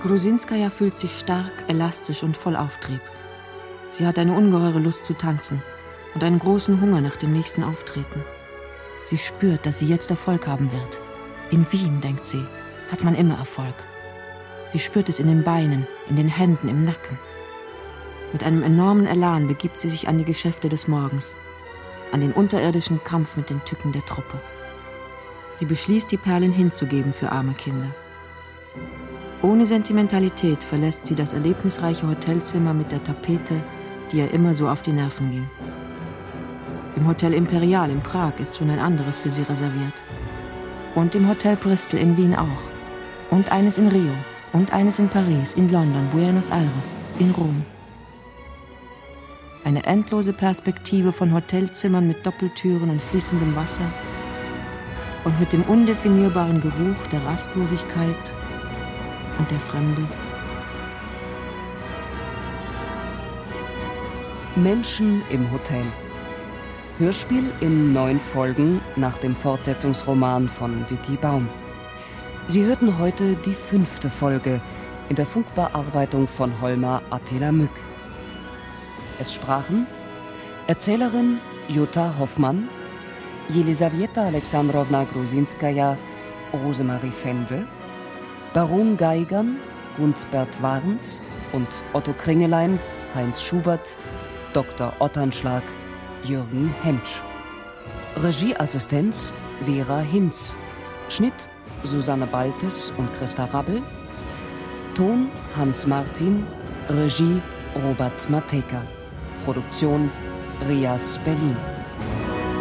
Grusinskaja fühlt sich stark, elastisch und voll Auftrieb. Sie hat eine ungeheure Lust zu tanzen und einen großen Hunger nach dem nächsten Auftreten. Sie spürt, dass sie jetzt Erfolg haben wird. In Wien, denkt sie, hat man immer Erfolg. Sie spürt es in den Beinen, in den Händen, im Nacken. Mit einem enormen Elan begibt sie sich an die Geschäfte des Morgens, an den unterirdischen Kampf mit den Tücken der Truppe. Sie beschließt, die Perlen hinzugeben für arme Kinder. Ohne Sentimentalität verlässt sie das erlebnisreiche Hotelzimmer mit der Tapete, die ihr immer so auf die Nerven ging. Im Hotel Imperial in Prag ist schon ein anderes für sie reserviert. Und im Hotel Bristol in Wien auch. Und eines in Rio. Und eines in Paris, in London, Buenos Aires, in Rom. Eine endlose Perspektive von Hotelzimmern mit Doppeltüren und fließendem Wasser und mit dem undefinierbaren Geruch der Rastlosigkeit und der Fremde. Menschen im Hotel. Hörspiel in 9 Folgen nach dem Fortsetzungsroman von Vicky Baum. Sie hörten heute die 5. Folge in der Funkbearbeitung von Holmer Attila Mück. Es sprachen Erzählerin Jutta Hoffmann, Jelisaweta Alexandrowna Grusinskaja, Rosemarie Fendel, Baron Geigern, Gundbert Warns und Otto Kringelein, Heinz Schubert, Dr. Otternschlag, Jürgen Hentsch. Regieassistenz Vera Hinz. Schnitt Susanne Baltes und Christa Rabbel. Ton Hans Martin. Regie Robert Mateka. Produktion Rias Berlin.